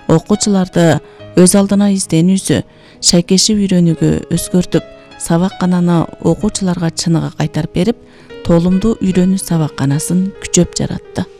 окуучуларды өз алдына изденүүсү, шайкешип үйрөнүүгө өзгөртүп, сабаккананы окуучуларга чыныгы кайтарып берип, толумдуу үйрөнүү сабакканасын күчөп жаратты.